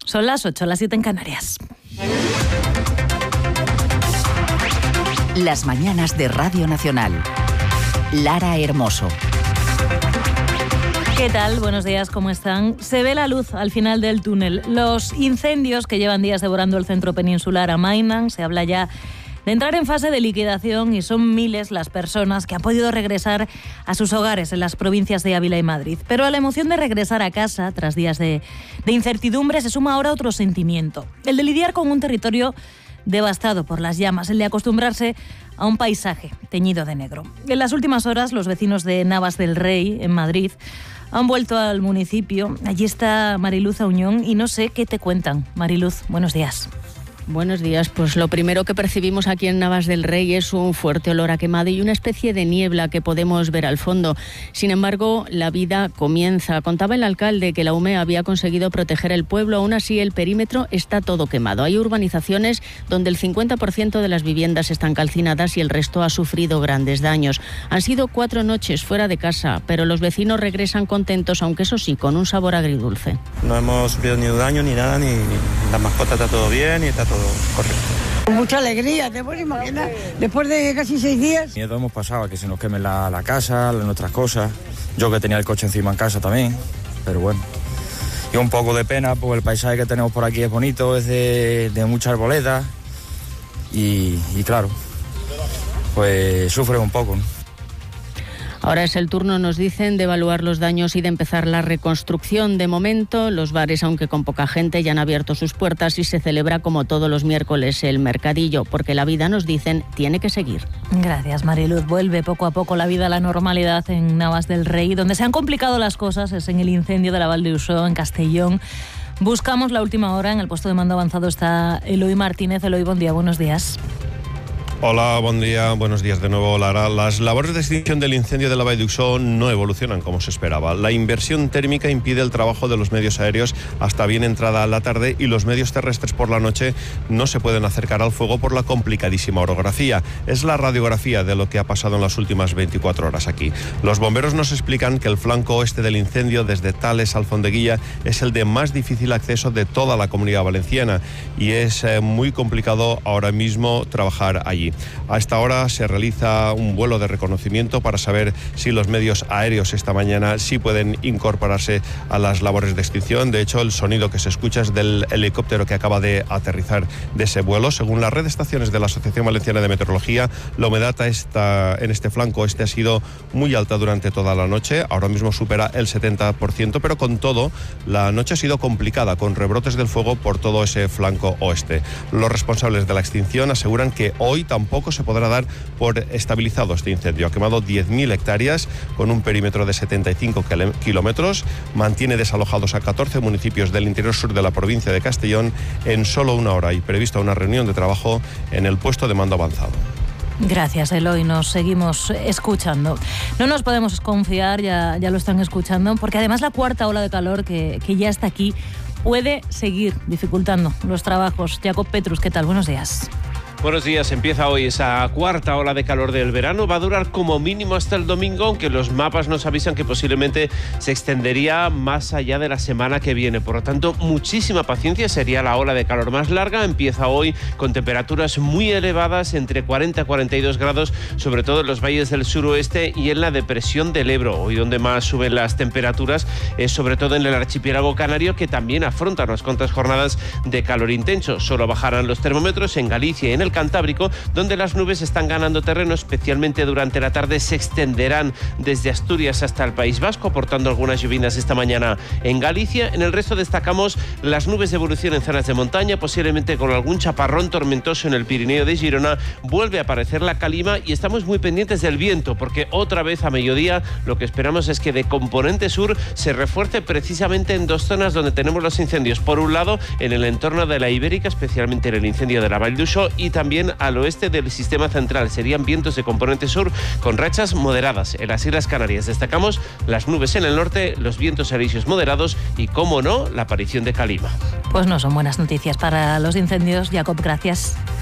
Son las 8, las 7 en Canarias. Las mañanas de Radio Nacional. Lara Hermoso. ¿Qué tal? Buenos días, ¿cómo están? Se ve la luz al final del túnel. Los incendios que llevan días devorando el centro peninsular amainan. Se habla ya de entrar en fase de liquidación y son miles las personas que han podido regresar a sus hogares en las provincias de Ávila y Madrid. Pero a la emoción de regresar a casa, tras días de incertidumbre, se suma ahora otro sentimiento. El de lidiar con un territorio devastado por las llamas, el de acostumbrarse a un paisaje teñido de negro. En las últimas horas, los vecinos de Navas del Rey, en Madrid, han vuelto al municipio. Allí está Mariluz Auñón y no sé qué te cuentan. Mariluz, buenos días. Buenos días. Pues lo primero que percibimos aquí en Navas del Rey es un fuerte olor a quemado y una especie de niebla que podemos ver al fondo. Sin embargo, la vida comienza. Contaba el alcalde que la UME había conseguido proteger el pueblo. Aún así, el perímetro está todo quemado. Hay urbanizaciones donde el 50% de las viviendas están calcinadas y el resto ha sufrido grandes daños. Han sido 4 noches fuera de casa, pero los vecinos regresan contentos, aunque eso sí, con un sabor agridulce. No hemos sufrido ni daño ni nada, ni la mascota está todo bien y está todo correcto. Con mucha alegría, te puedes imaginar, después de casi 6 días. Miedo hemos pasado a que se nos queme la casa, nuestras cosas. Yo que tenía el coche encima en casa también, pero bueno. Y un poco de pena, porque el paisaje que tenemos por aquí es bonito, es de muchas arboledas y claro, pues sufre un poco, ¿no? Ahora es el turno, nos dicen, de evaluar los daños y de empezar la reconstrucción. De momento, los bares, aunque con poca gente, ya han abierto sus puertas y se celebra como todos los miércoles el mercadillo, porque la vida, nos dicen, tiene que seguir. Gracias, Mariluz. Vuelve poco a poco la vida a la normalidad en Navas del Rey. Donde se han complicado las cosas es en el incendio de la Val d'Uixó, en Castellón. Buscamos la última hora. En el puesto de mando avanzado está Eloy Martínez. Eloy, buen día, buenos días. Hola, buen día, buenos días de nuevo, Lara. Las labores de extinción del incendio de la Val d'Uixó no evolucionan como se esperaba. La inversión térmica impide el trabajo de los medios aéreos hasta bien entrada la tarde y los medios terrestres por la noche no se pueden acercar al fuego por la complicadísima orografía. Es la radiografía de lo que ha pasado en las últimas 24 horas aquí. Los bomberos nos explican que el flanco oeste del incendio, desde Tales a Alfondeguilla, es el de más difícil acceso de toda la Comunidad Valenciana y es muy complicado ahora mismo trabajar allí. A esta hora se realiza un vuelo de reconocimiento para saber si los medios aéreos esta mañana sí pueden incorporarse a las labores de extinción. De hecho, el sonido que se escucha es del helicóptero que acaba de aterrizar de ese vuelo. Según la red de estaciones de la Asociación Valenciana de Meteorología, la humedad en este flanco ha sido muy alta durante toda la noche. Ahora mismo supera el 70%, pero con todo, la noche ha sido complicada, con rebrotes del fuego por todo ese flanco oeste. Los responsables de la extinción aseguran que hoy tampoco se podrá dar por estabilizado este incendio. Ha quemado 10.000 hectáreas con un perímetro de 75 kilómetros. Mantiene desalojados a 14 municipios del interior sur de la provincia de Castellón en solo una hora y prevista una reunión de trabajo en el puesto de mando avanzado. Gracias, Eloy. Nos seguimos escuchando. No nos podemos confiar, ya lo están escuchando, porque además la cuarta ola de calor que ya está aquí puede seguir dificultando los trabajos. Jacob Petrus, ¿qué tal? Buenos días. Buenos días, empieza hoy esa cuarta ola de calor del verano, va a durar como mínimo hasta el domingo, aunque los mapas nos avisan que posiblemente se extendería más allá de la semana que viene, por lo tanto muchísima paciencia, sería la ola de calor más larga, empieza hoy con temperaturas muy elevadas, entre 40 y 42 grados, sobre todo en los valles del suroeste y en la depresión del Ebro. Hoy donde más suben las temperaturas es sobre todo en el archipiélago canario, que también afronta unas cuantas jornadas de calor intenso. Solo bajarán los termómetros en Galicia y en el Cantábrico, donde las nubes están ganando terreno, especialmente durante la tarde se extenderán desde Asturias hasta el País Vasco, aportando algunas lluvias esta mañana en Galicia. En el resto destacamos las nubes de evolución en zonas de montaña, posiblemente con algún chaparrón tormentoso en el Pirineo de Girona. Vuelve a aparecer la calima y estamos muy pendientes del viento, porque otra vez a mediodía lo que esperamos es que de componente sur se refuerce precisamente en 2 zonas donde tenemos los incendios. Por un lado, en el entorno de la Ibérica, especialmente en el incendio de la Val d'Uixó, y también al oeste del sistema central. Serían vientos de componente sur con rachas moderadas. En las Islas Canarias destacamos las nubes en el norte, los vientos alisios moderados y, cómo no, la aparición de calima. Pues no son buenas noticias para los incendios. Jacob, gracias.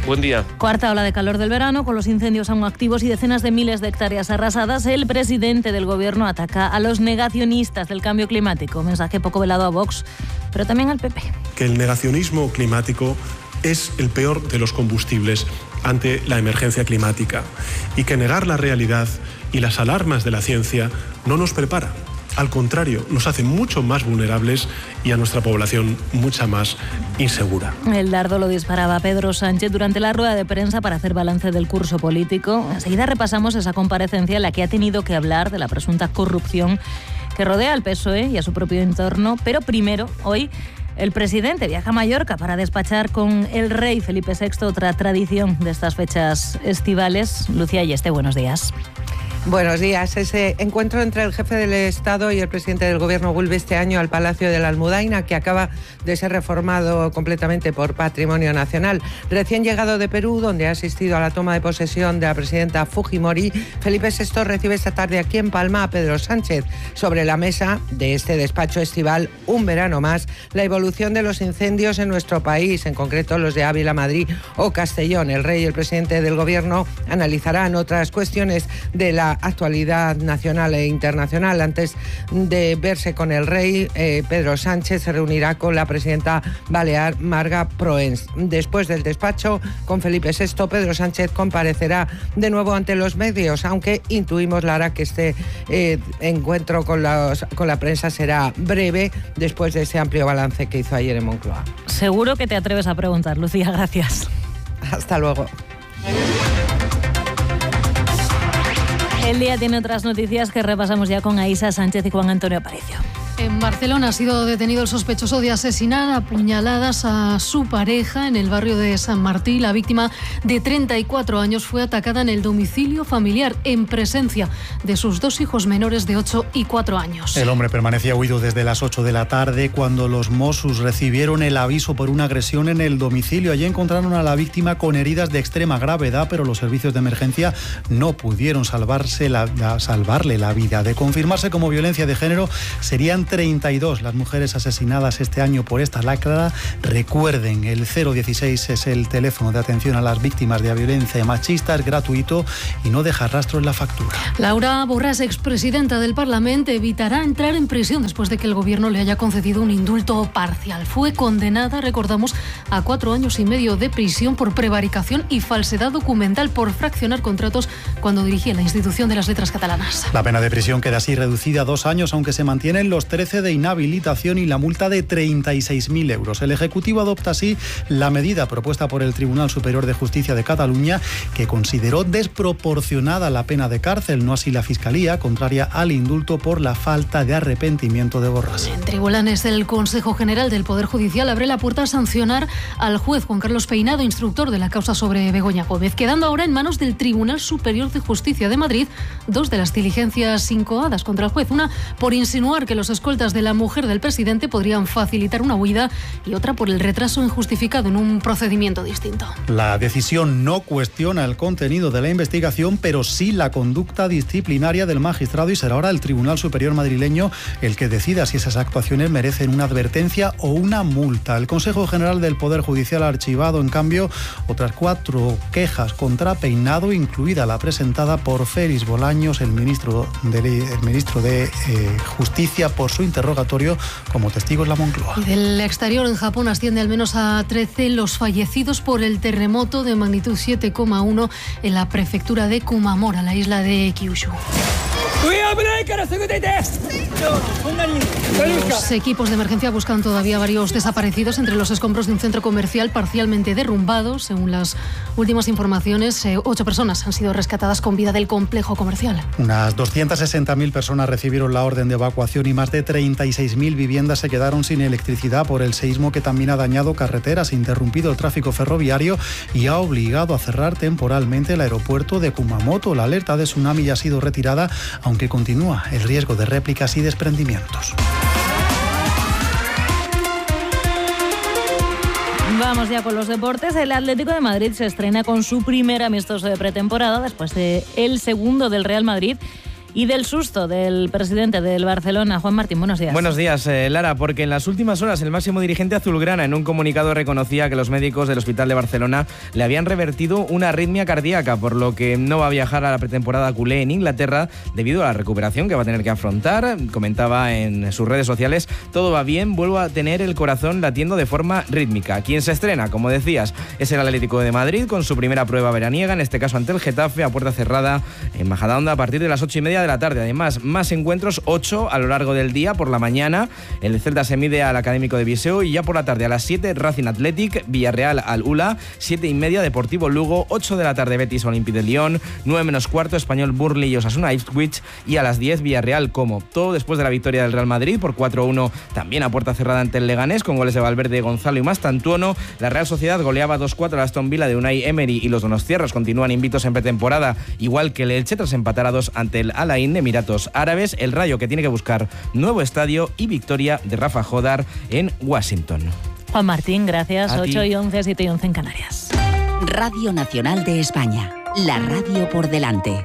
Buen día. Cuarta ola de calor del verano, con los incendios aún activos y decenas de miles de hectáreas arrasadas. El presidente del gobierno ataca a los negacionistas del cambio climático. Mensaje poco velado a Vox, pero también al PP. Que el negacionismo climático es el peor de los combustibles ante la emergencia climática y que negar la realidad y las alarmas de la ciencia no nos prepara. Al contrario, nos hace mucho más vulnerables y a nuestra población mucha más insegura. El dardo lo disparaba Pedro Sánchez durante la rueda de prensa para hacer balance del curso político. Enseguida repasamos esa comparecencia en la que ha tenido que hablar de la presunta corrupción que rodea al PSOE y a su propio entorno. Pero primero, hoy, el presidente viaja a Mallorca para despachar con el rey Felipe VI, otra tradición de estas fechas estivales. Lucía Ayeste, buenos días. Buenos días. Ese encuentro entre el jefe del Estado y el presidente del Gobierno vuelve este año al Palacio de la Almudaina, que acaba de ser reformado completamente por Patrimonio Nacional. Recién llegado de Perú, donde ha asistido a la toma de posesión de la presidenta Fujimori, Felipe VI recibe esta tarde aquí en Palma a Pedro Sánchez. Sobre la mesa de este despacho estival, un verano más, la evolución de los incendios en nuestro país, en concreto los de Ávila, Madrid o Castellón. El rey y el presidente del Gobierno analizarán otras cuestiones de la actualidad nacional e internacional. Antes de verse con el rey, Pedro Sánchez se reunirá con la presidenta balear Marga Proens. Después del despacho con Felipe VI, Pedro Sánchez comparecerá de nuevo ante los medios, aunque intuimos, Lara, que este encuentro con la prensa será breve después de ese amplio balance que hizo ayer en Moncloa. Seguro que te atreves a preguntar, Lucía, gracias. Hasta luego. El día tiene otras noticias que repasamos ya con Aísa Sánchez y Juan Antonio Aparicio. En Barcelona ha sido detenido el sospechoso de asesinar a puñaladas a su pareja en el barrio de San Martí. La víctima, de 34 años, fue atacada en el domicilio familiar en presencia de sus dos hijos menores de 8 y 4 años. El hombre permanecía huido desde las 8 de la tarde cuando los Mossos recibieron el aviso por una agresión en el domicilio. Allí encontraron a la víctima con heridas de extrema gravedad, pero los servicios de emergencia no pudieron salvarle la vida. De confirmarse como violencia de género, serían 32 las mujeres asesinadas este año por esta lacra. Recuerden, el 016 es el teléfono de atención a las víctimas de violencia machista, es gratuito y no deja rastro en la factura. Laura Borràs, expresidenta del Parlamento, evitará entrar en prisión después de que el Gobierno le haya concedido un indulto parcial. Fue condenada, recordamos, a 4 años y medio de prisión por prevaricación y falsedad documental por fraccionar contratos cuando dirigía la institución de las letras catalanas. La pena de prisión queda así reducida a 2 años, aunque se mantienen los 13 de inhabilitación y la multa de 36.000 euros. El Ejecutivo adopta así la medida propuesta por el Tribunal Superior de Justicia de Cataluña, que consideró desproporcionada la pena de cárcel, no así la Fiscalía, contraria al indulto por la falta de arrepentimiento de Borràs. En tribunales, el Consejo General del Poder Judicial abre la puerta a sancionar al juez Juan Carlos Peinado, instructor de la causa sobre Begoña Gómez, quedando ahora en manos del Tribunal Superior de Justicia de Madrid 2 de las diligencias incoadas contra el juez, una por insinuar que los escoltas de la mujer del presidente podrían facilitar una huida y otra por el retraso injustificado en un procedimiento distinto. La decisión no cuestiona el contenido de la investigación, pero sí la conducta disciplinaria del magistrado, y será ahora el Tribunal Superior madrileño el que decida si esas actuaciones merecen una advertencia o una multa. El Consejo General del Poder Judicial ha archivado, en cambio, otras 4 quejas contra Peinado, incluida la presentada por Félix Bolaños, el ministro de Justicia, por su interrogatorio como testigo en la Moncloa. Y del exterior, en Japón asciende al menos a 13 los fallecidos por el terremoto de magnitud 7,1 en la prefectura de Kumamura, la isla de Kyushu. Los equipos de emergencia buscan todavía varios desaparecidos entre los escombros de un centro comercial parcialmente derrumbado. Según las últimas informaciones, 8 personas han sido rescatadas con vida del complejo comercial. Unas 260.000 personas recibieron la orden de evacuación y más de 36.000 viviendas se quedaron sin electricidad por el seísmo, que también ha dañado carreteras, interrumpido el tráfico ferroviario y ha obligado a cerrar temporalmente el aeropuerto de Kumamoto. La alerta de tsunami ya ha sido retirada, aunque continúa el riesgo de réplicas y desprendimientos. Vamos ya con los deportes. El Atlético de Madrid se estrena con su primer amistoso de pretemporada después de el segundo del Real Madrid y del susto del presidente del Barcelona. Juan Martín, buenos días. Buenos días, Lara, porque en las últimas horas el máximo dirigente azulgrana en un comunicado reconocía que los médicos del Hospital de Barcelona le habían revertido una arritmia cardíaca, por lo que no va a viajar a la pretemporada culé en Inglaterra debido a la recuperación que va a tener que afrontar. Comentaba en sus redes sociales: todo va bien, vuelvo a tener el corazón latiendo de forma rítmica. Quien se estrena, como decías, es el Atlético de Madrid con su primera prueba veraniega, en este caso ante el Getafe, a puerta cerrada en Majadahonda a partir de las 8:30 de la tarde. Además, más encuentros, 8 a lo largo del día. Por la mañana, el Celta se mide al Académico de Viseu y ya por la tarde a las 7, Racing Athletic, Villarreal al Ula, 7:30 Deportivo Lugo, 8 de la tarde Betis Olympique de Lyon, 9 menos cuarto Español Burnley y Osasuna Ipswich y a las 10 Villarreal Como. Todo después de la victoria del Real Madrid por 4-1 también a puerta cerrada ante el Leganés con goles de Valverde, Gonzalo y Mastantuono. La Real Sociedad goleaba 2-4 a Aston Villa de Unai Emery y los donostiarras continúan invictos en pretemporada, igual que el Elche tras empatar a 2 ante el Al Ain de Emiratos Árabes. El Rayo que tiene que buscar nuevo estadio y victoria de Rafa Jodar en Washington. Juan Martín, gracias. A ti. 8:11, 7:11 en Canarias. Radio Nacional de España, la radio por delante.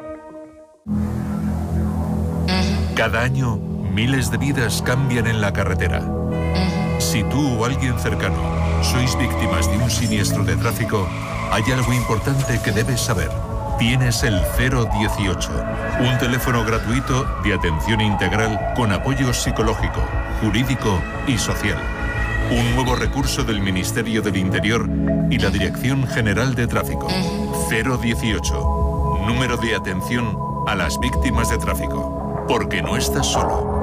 Cada año, miles de vidas cambian en la carretera. Si tú o alguien cercano sois víctimas de un siniestro de tráfico, hay algo importante que debes saber. Tienes el 018, un teléfono gratuito de atención integral con apoyo psicológico, jurídico y social. Un nuevo recurso del Ministerio del Interior y la Dirección General de Tráfico. 018, número de atención a las víctimas de tráfico. Porque no estás solo.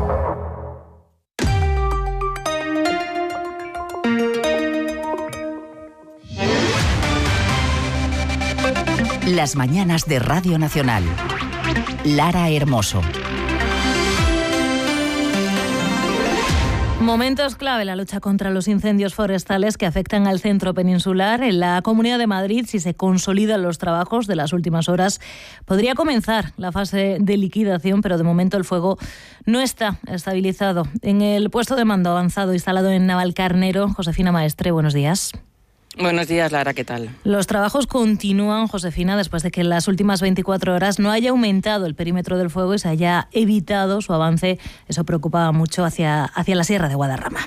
Las mañanas de Radio Nacional. Lara Hermoso. Momentos clave la lucha contra los incendios forestales que afectan al centro peninsular. En la Comunidad de Madrid, si se consolidan los trabajos de las últimas horas, podría comenzar la fase de liquidación, pero de momento el fuego no está estabilizado. En el puesto de mando avanzado instalado en Navalcarnero, Josefina Maestre, buenos días. Buenos días, Lara, ¿qué tal? Los trabajos continúan, Josefina, después de que en las últimas 24 horas no haya aumentado el perímetro del fuego y se haya evitado su avance. Eso preocupaba mucho hacia la Sierra de Guadarrama.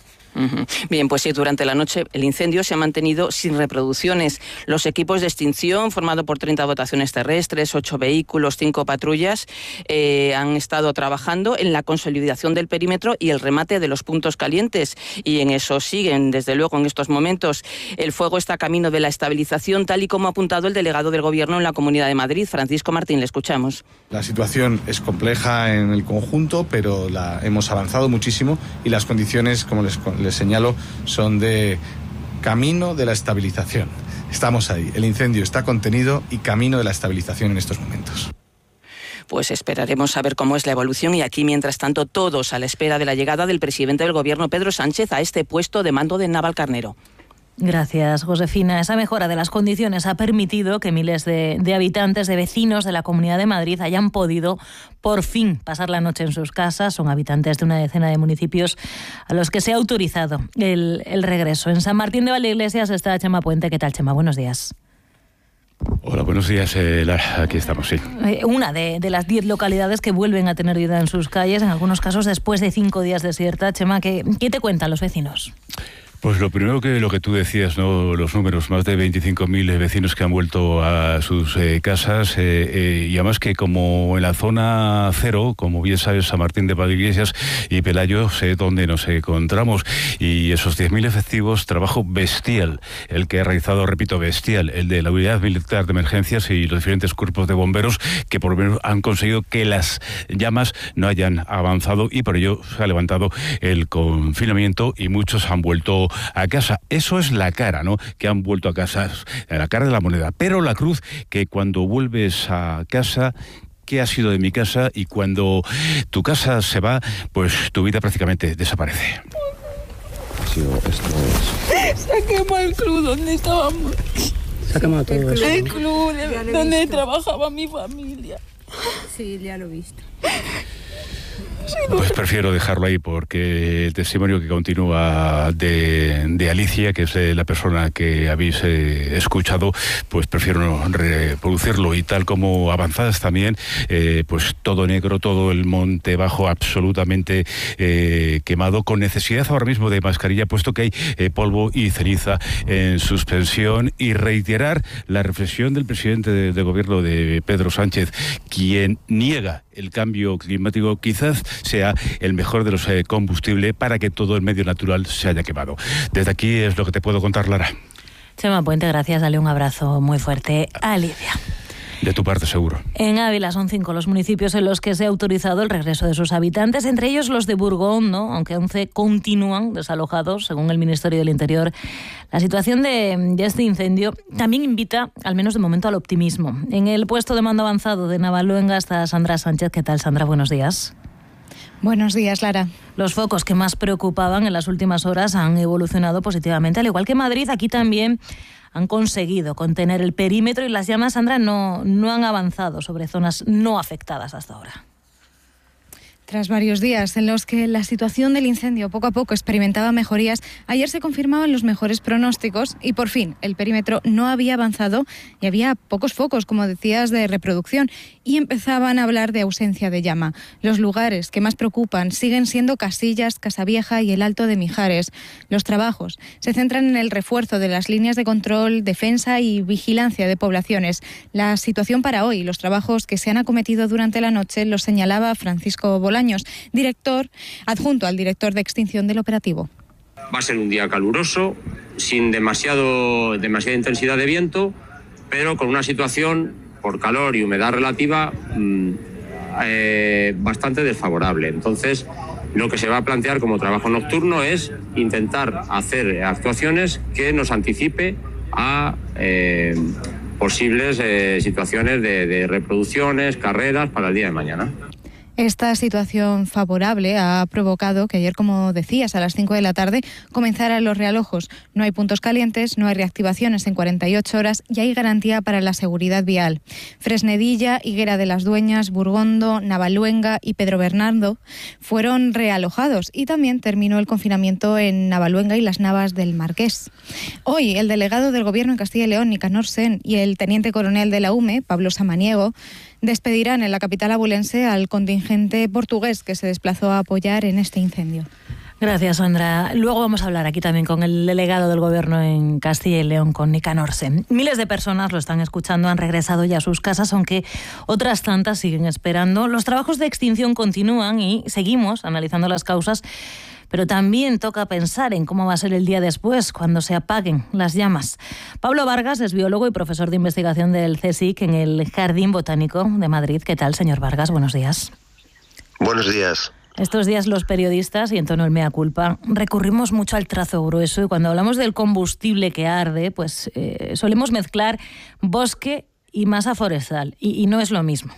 Bien, pues sí, durante la noche el incendio se ha mantenido sin reproducciones. Los equipos de extinción, formado por 30 dotaciones terrestres, 8 vehículos, 5 patrullas, han estado trabajando en la consolidación del perímetro y el remate de los puntos calientes. Y en eso siguen, desde luego, en estos momentos. El fuego está camino de la estabilización, tal y como ha apuntado el delegado del Gobierno en la Comunidad de Madrid, Francisco Martín. Le escuchamos. La situación es compleja en el conjunto, pero hemos avanzado muchísimo y las condiciones, como les señalo, son de camino de la estabilización. Estamos ahí. El incendio está contenido y camino de la estabilización en estos momentos. Pues esperaremos a ver cómo es la evolución y aquí, mientras tanto, todos a la espera de la llegada del presidente del Gobierno, Pedro Sánchez, a este puesto de mando de Navalcarnero. Gracias, Josefina. Esa mejora de las condiciones ha permitido que miles de habitantes, de vecinos de la Comunidad de Madrid hayan podido por fin pasar la noche en sus casas. Son habitantes de una decena de municipios a los que se ha autorizado el regreso. En San Martín de Valdeiglesias está Chema Puente. ¿Qué tal, Chema? Buenos días. Hola, buenos días, Lara. Aquí estamos, sí. Una de las 10 localidades que vuelven a tener vida en sus calles, en algunos casos después de 5 días desierta. Chema, ¿qué te cuentan los vecinos? Pues lo primero que lo que tú decías, ¿no? Los números, más de 25.000 vecinos que han vuelto a sus casas y además que como en la zona cero, como bien sabes, San Martín de Valdeiglesias y Pelayo, sé dónde nos encontramos, y esos 10.000 efectivos, trabajo bestial, el que ha realizado, repito, bestial, el de la Unidad Militar de Emergencias y los diferentes cuerpos de bomberos que por lo menos han conseguido que las llamas no hayan avanzado y por ello se ha levantado el confinamiento y muchos han vuelto a casa. Eso es la cara, ¿no? Que han vuelto a casa, la cara de la moneda. Pero la cruz, que cuando vuelves a casa, ¿qué ha sido de mi casa? Y cuando tu casa se va, pues tu vida prácticamente desaparece. Se ha quemado el club donde estábamos. Se ha quemado todo eso. El club donde trabajaba mi familia. Sí, ya lo he visto. Pues prefiero dejarlo ahí porque el testimonio que continúa de Alicia, que es la persona que habéis escuchado, pues prefiero no reproducirlo. Y tal como avanzadas también, pues todo negro, todo el monte bajo absolutamente quemado, con necesidad ahora mismo de mascarilla, puesto que hay polvo y ceniza en suspensión. Y reiterar la reflexión del presidente de gobierno, de Pedro Sánchez, quien niega el cambio climático quizás sea el mejor de los combustibles para que todo el medio natural se haya quemado. Desde aquí es lo que te puedo contar, Lara. Chema Puente, gracias. Dale un abrazo muy fuerte a Alicia. De tu parte, seguro. En Ávila son 5 los municipios en los que se ha autorizado el regreso de sus habitantes, entre ellos los de Burgón, ¿no? Aunque 11 continúan desalojados, según el Ministerio del Interior. La situación de este incendio también invita, al menos de momento, al optimismo. En el puesto de mando avanzado de Navaluenga está Sandra Sánchez. ¿Qué tal, Sandra? Buenos días. Buenos días, Lara. Los focos que más preocupaban en las últimas horas han evolucionado positivamente, al igual que Madrid. Aquí también han conseguido contener el perímetro y las llamas, Sandra, no han avanzado sobre zonas no afectadas hasta ahora. Tras varios días en los que la situación del incendio poco a poco experimentaba mejorías, ayer se confirmaban los mejores pronósticos y por fin el perímetro no había avanzado y había pocos focos, como decías, de reproducción y empezaban a hablar de ausencia de llama. Los lugares que más preocupan siguen siendo Casillas, Casavieja y el Alto de Mijares. Los trabajos se centran en el refuerzo de las líneas de control, defensa y vigilancia de poblaciones. La situación para hoy, los trabajos que se han acometido durante la noche, los señalaba Francisco Bolaños, director adjunto al director de extinción del operativo. Va a ser un día caluroso, sin demasiada intensidad de viento, pero con una situación por calor y humedad relativa bastante desfavorable. Entonces, lo que se va a plantear como trabajo nocturno es intentar hacer actuaciones que nos anticipe a posibles situaciones de reproducciones, carreras para el día de mañana. Esta situación favorable ha provocado que ayer, como decías, a las 5 de la tarde comenzaran los realojos. No hay puntos calientes, no hay reactivaciones en 48 horas y hay garantía para la seguridad vial. Fresnedilla, Higuera de las Dueñas, Burgondo, Navaluenga y Pedro Bernardo fueron realojados y también terminó el confinamiento en Navaluenga y las Navas del Marqués. Hoy, el delegado del Gobierno en Castilla y León, Nicanor Sen, y el teniente coronel de la UME, Pablo Samaniego, despedirán en la capital abulense al contingente portugués que se desplazó a apoyar en este incendio. Gracias, Sandra. Luego vamos a hablar aquí también con el delegado del Gobierno en Castilla y León, con Nicanor Sen. Miles de personas lo están escuchando, han regresado ya a sus casas, aunque otras tantas siguen esperando. Los trabajos de extinción continúan y seguimos analizando las causas, pero también toca pensar en cómo va a ser el día después, cuando se apaguen las llamas. Pablo Vargas es biólogo y profesor de investigación del CSIC en el Jardín Botánico de Madrid. ¿Qué tal, señor Vargas? Buenos días. Buenos días. Estos días los periodistas, y en tono el mea culpa, recurrimos mucho al trazo grueso y cuando hablamos del combustible que arde, pues solemos mezclar bosque y masa forestal, y no es lo mismo.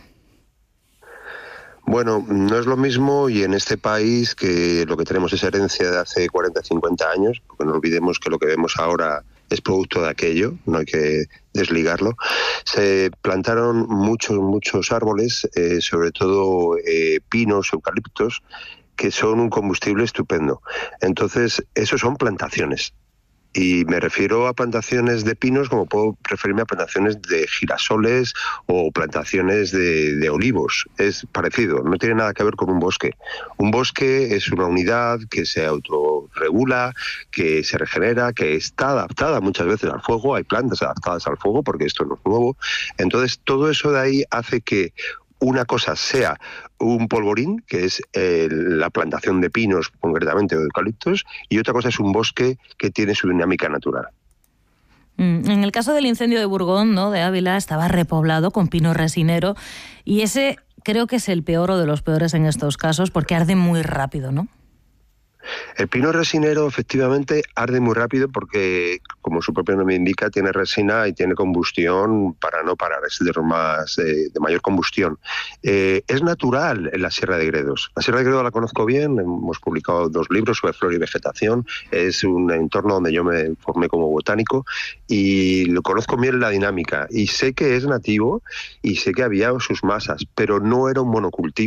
Bueno, no es lo mismo y en este país que lo que tenemos es herencia de hace 40, 50 años, porque no olvidemos que lo que vemos ahora es producto de aquello, no hay que desligarlo. Se plantaron muchos árboles, sobre todo pinos, eucaliptos, que son un combustible estupendo. Entonces, esos son plantaciones. Y me refiero a plantaciones de pinos como puedo referirme a plantaciones de girasoles o plantaciones de olivos. Es parecido, no tiene nada que ver con un bosque. Un bosque es una unidad que se autorregula, que se regenera, que está adaptada muchas veces al fuego. Hay plantas adaptadas al fuego porque esto no es nuevo. Entonces todo eso de ahí hace que una cosa sea un polvorín, que es la plantación de pinos concretamente o de eucaliptos, y otra cosa es un bosque que tiene su dinámica natural. En el caso del incendio de Burgón, ¿no?, de Ávila, estaba repoblado con pino resinero y ese creo que es el peor o de los peores en estos casos porque arde muy rápido, ¿no? El pino resinero efectivamente arde muy rápido porque, como su propio nombre indica, tiene resina y tiene combustión para no parar, es de más de mayor combustión. Es natural en la Sierra de Gredos. La Sierra de Gredos la conozco bien, hemos publicado 2 libros sobre flora y vegetación, es un entorno donde yo me formé como botánico y lo conozco bien la dinámica y sé que es nativo y sé que había sus masas, pero no era un monocultivo.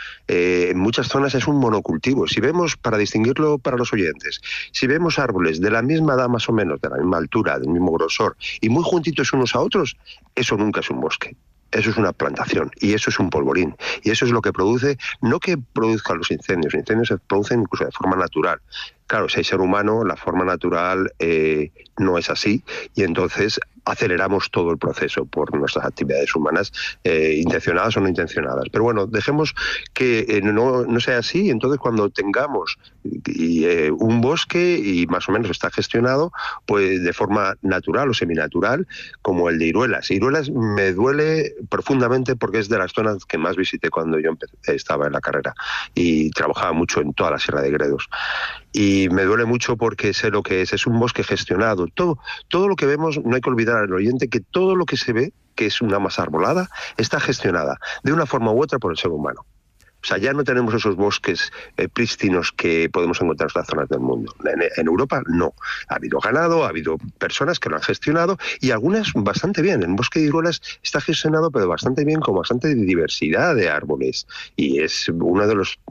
en muchas zonas es un monocultivo. Si vemos, para distinguirlo para los oyentes, si vemos árboles de la misma edad más o menos, de la misma altura, del mismo grosor, y muy juntitos unos a otros, eso nunca es un bosque. Eso es una plantación y eso es un polvorín. Y eso es lo que produce, no que produzcan los incendios se producen incluso de forma natural. Claro, si hay ser humano, la forma natural no es así y entonces aceleramos todo el proceso por nuestras actividades humanas, intencionadas o no intencionadas. Pero bueno, dejemos que no sea así, y entonces cuando tengamos un bosque y más o menos está gestionado, pues de forma natural o seminatural, como el de Iruelas. Iruelas me duele profundamente porque es de las zonas que más visité cuando yo estaba en la carrera y trabajaba mucho en toda la Sierra de Gredos. Y me duele mucho porque sé lo que es un bosque gestionado. Todo lo que vemos, no hay que olvidar al oyente que todo lo que se ve, que es una masa arbolada, está gestionada de una forma u otra por el ser humano. O sea, ya no tenemos esos bosques prístinos que podemos encontrar en otras zonas del mundo. En Europa no. Ha habido ganado, ha habido personas que lo han gestionado y algunas bastante bien. El bosque de Iruelas está gestionado pero bastante bien, con bastante diversidad de árboles. Y es uno de los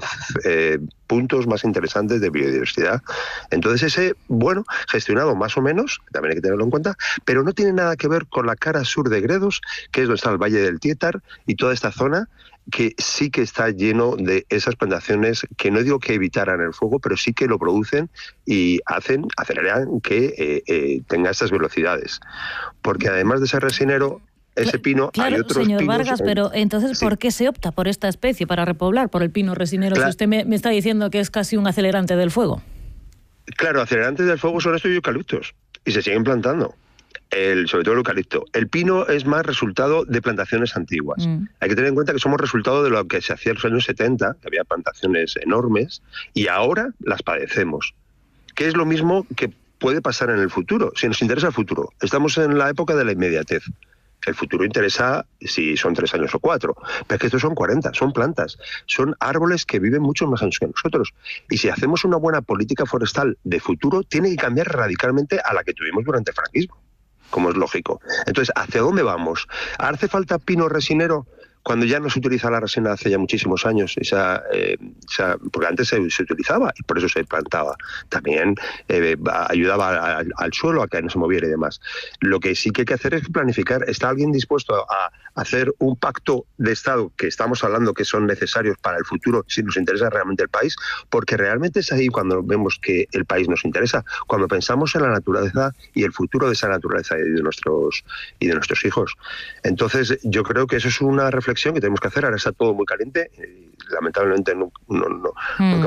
puntos más interesantes de biodiversidad. Entonces ese, bueno, gestionado más o menos, también hay que tenerlo en cuenta, pero no tiene nada que ver con la cara sur de Gredos, que es donde está el Valle del Tietar y toda esta zona, que sí que está lleno de esas plantaciones que no digo que evitaran el fuego, pero sí que lo producen y aceleran que tenga estas velocidades. Porque además de ser resinero, ese pino, claro, hay otros señor pinos, Vargas, pero entonces, ¿por qué se opta por esta especie para repoblar, por el pino resinero, si usted me está diciendo que es casi un acelerante del fuego? Claro, acelerantes del fuego son estos eucaliptos y se siguen plantando. Sobre todo el eucalipto. El pino es más resultado de plantaciones antiguas. Hay que tener en cuenta que somos resultado de lo que se hacía en los años 70, que había plantaciones enormes, y ahora las padecemos. Que es lo mismo que puede pasar en el futuro, si nos interesa el futuro. Estamos en la época de la inmediatez. El futuro interesa si son 3 años o 4, pero es que estos son 40, son plantas, son árboles que viven muchos más años que nosotros. Y si hacemos una buena política forestal de futuro, tiene que cambiar radicalmente a la que tuvimos durante el franquismo, como es lógico. Entonces, ¿hacia dónde vamos? ¿Hace falta pino resinero? Cuando ya no se utiliza la resina hace ya muchísimos años, porque antes se utilizaba y por eso se plantaba. También ayudaba al suelo a que no se moviera y demás. Lo que sí que hay que hacer es planificar. ¿Está alguien dispuesto a hacer un pacto de Estado, que estamos hablando que son necesarios para el futuro, si nos interesa realmente el país? Porque realmente es ahí cuando vemos que el país nos interesa, cuando pensamos en la naturaleza y el futuro de esa naturaleza y de nuestros hijos. Entonces, yo creo que eso es una reflexión que tenemos que hacer. Ahora está todo muy caliente, lamentablemente nunca